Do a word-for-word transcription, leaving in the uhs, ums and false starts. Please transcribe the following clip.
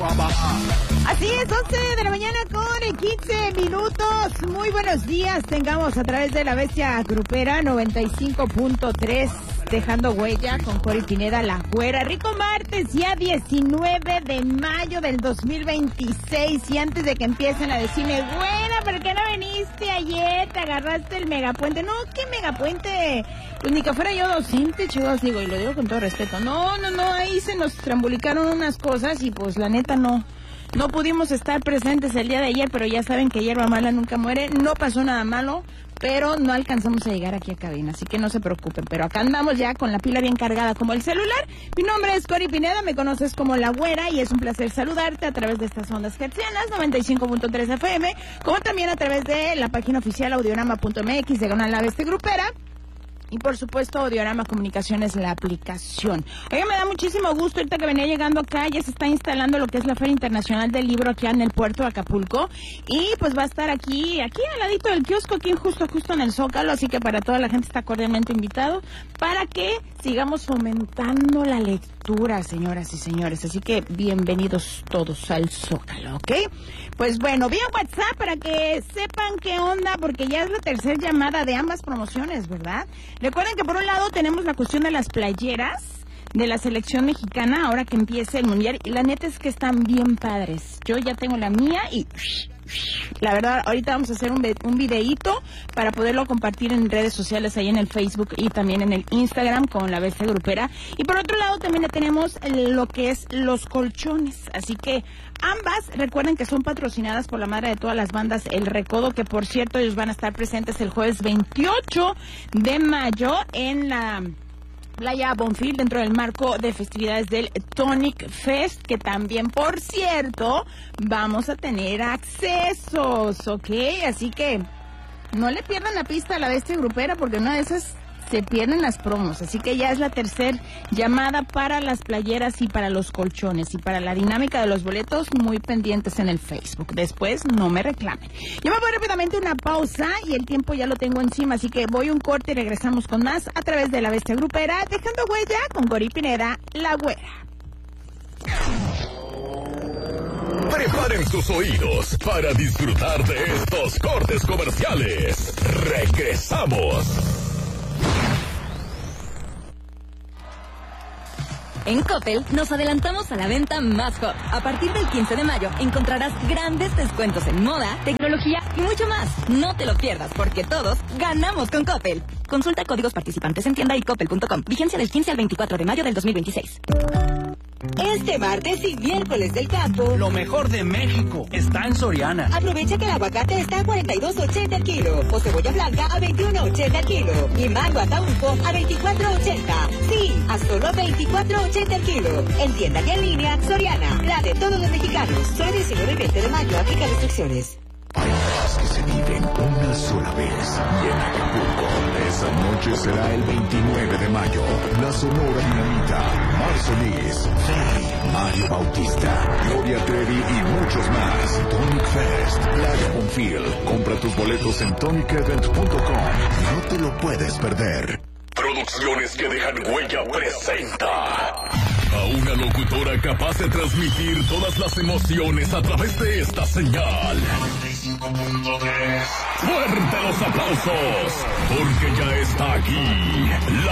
Así es, once de la mañana con quince minutos. Muy buenos días, tengamos a través de la Bestia Grupera noventa y cinco punto tres, dejando huella con Cori Pineda, la güera. Rico martes, ya diecinueve de mayo del dos mil veintiséis. Y antes de que empiecen a decirme, güera, ¿por qué no viniste ayer? Te agarraste el megapuente. No, ¿qué megapuente? Pues ni que fuera yo docente, chicos, digo, y lo digo con todo respeto. No, no, no, ahí se nos trambulicaron unas cosas y pues la neta no. No pudimos estar presentes el día de ayer, pero ya saben que hierba mala nunca muere. No pasó nada malo, pero no alcanzamos a llegar aquí a cabina, así que no se preocupen. Pero acá andamos ya con la pila bien cargada como el celular. Mi nombre es Cori Pineda, me conoces como La Güera y es un placer saludarte a través de estas ondas hertzianas, noventa y cinco punto tres F M, como también a través de la página oficial audionama punto m x, diagonal la Bestia Grupera. Y por supuesto, Audiorama Comunicaciones, la aplicación. Oye, me da muchísimo gusto, ahorita que venía llegando acá, ya se está instalando lo que es la Feria Internacional del Libro aquí en el puerto de Acapulco. Y pues va a estar aquí, aquí al ladito del kiosco, aquí justo, justo en el Zócalo. Así que para toda la gente está cordialmente invitado para que sigamos fomentando la lectura, señoras y señores. Así que bienvenidos todos al Zócalo, ¿ok? Pues bueno, vía WhatsApp para que sepan qué onda, porque ya es la tercera llamada de ambas promociones, ¿verdad? Recuerden que por un lado tenemos la cuestión de las playeras de la selección mexicana ahora que empiece el mundial, y la neta es que están bien padres. Yo ya tengo la mía y la verdad ahorita vamos a hacer un, un videíto para poderlo compartir en redes sociales, ahí en el Facebook y también en el Instagram con la Bestia Grupera. Y por otro lado también tenemos lo que es los colchones, así que ambas recuerden que son patrocinadas por la madre de todas las bandas, El Recodo, que por cierto ellos van a estar presentes el jueves veintiocho de mayo en la Playa Bonfil, dentro del marco de festividades del Tonic Fest, que también, por cierto, vamos a tener accesos, ¿ok? Así que no le pierdan la pista a la Bestia Grupera, porque una de esas se pierden las promos. Así que ya es la tercera llamada para las playeras y para los colchones. Y para la dinámica de los boletos, muy pendientes en el Facebook. Después no me reclamen. Yo me voy rápidamente a una pausa y el tiempo ya lo tengo encima, así que voy un corte y regresamos con más a través de la Bestia Grupera, dejando huella con Cori Pineda, la güera. Preparen sus oídos para disfrutar de estos cortes comerciales. Regresamos. En Coppel nos adelantamos a la venta más hot. A partir del quince de mayo encontrarás grandes descuentos en moda, tecnología y mucho más. No te lo pierdas, porque todos ganamos con Coppel. Consulta códigos participantes en tienda y coppel punto com. Vigencia del quince al veinticuatro de mayo del dos mil veintiséis. Este martes y miércoles del campo, lo mejor de México está en Soriana. Aprovecha que el aguacate está a cuarenta y dos ochenta el kilo, o cebolla blanca a veintiuno ochenta el kilo, y mango ataulfo a veinticuatro ochenta. Sí, a solo veinticuatro ochenta el kilo. En tienda y en línea, Soriana, la de todos los mexicanos. Solo diecinueve y veinte de mayo, aplica restricciones. Hay cosas que se viven una sola vez, y en Acapulco esa noche será el veintinueve de mayo. La Sonora Dinamita, Mar Solís, Ferry, Mario Bautista, Gloria Trevi y muchos más. Tonic Fest, Playa Bonfil. Compra tus boletos en tonic event punto com. No te lo puedes perder. Producciones que dejan huella presenta a una locutora capaz de transmitir todas las emociones a través de esta señal. Fuerte los aplausos, porque ya está aquí